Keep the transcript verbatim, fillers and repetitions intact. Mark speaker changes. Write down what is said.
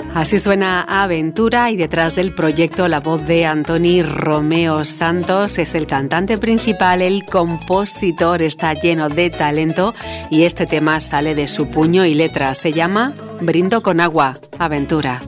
Speaker 1: Así suena Aventura, y detrás del proyecto la voz de Antoni Romeo Santos. Es el cantante principal, el compositor, está lleno de talento y este tema sale de su puño y letra. Se llama Brindo con agua. Aventura.